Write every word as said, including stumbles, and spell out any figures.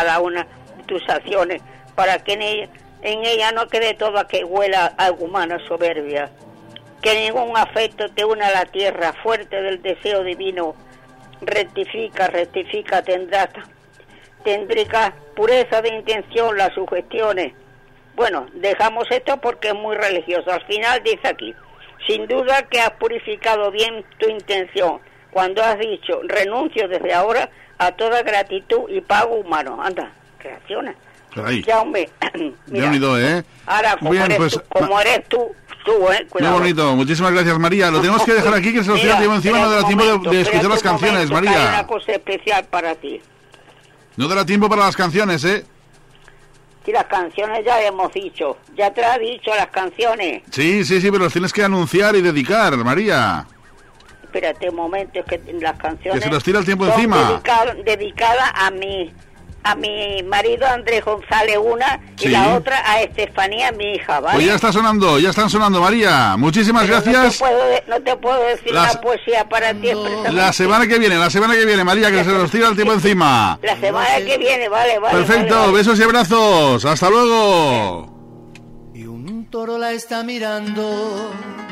cada una de tus acciones, para que en ella, en ella no quede toda que huela a humana soberbia. Que ningún afecto te una a la tierra, fuerte del deseo divino. Rectifica, rectifica, tendrás, tendrá pureza de intención, las sugestiones. Bueno, dejamos esto porque es muy religioso. Al final dice aquí, sin duda que has purificado bien tu intención, cuando has dicho, renuncio desde ahora a toda gratitud y pago humano. Anda, reacciona. Ya, hombre, mira, unido, ¿eh? Ahora, como, bien, eres, pues, tú, como eres tú, tú, ¿eh? Cuidado. Muy bonito, muchísimas gracias, María. Lo tenemos que dejar aquí, que se nos tira el tiempo encima, no dará tiempo de, de escuchar las canciones, momento, María. Hay una cosa especial para ti. No dará tiempo para las canciones, ¿eh? Sí, las canciones ya hemos dicho, ya te las he dicho las canciones. Sí, sí, sí, pero las tienes que anunciar y dedicar, María. Espérate un momento, es que las canciones... Que se nos tira el tiempo encima. Dedicada, dedicada a mi... a mi marido Andrés González una, sí, y la otra a Estefanía, mi hija, ¿vale? Pues ya está sonando, ya están sonando, María. Muchísimas Pero gracias. No te puedo, de, no te puedo decir Las, una poesía para ti. La semana que viene, la semana que viene, María, que la se nos tira el tiempo encima. La semana que viene, vale, vale. Perfecto, vale, vale. Besos y abrazos. Hasta luego. Y un toro la está mirando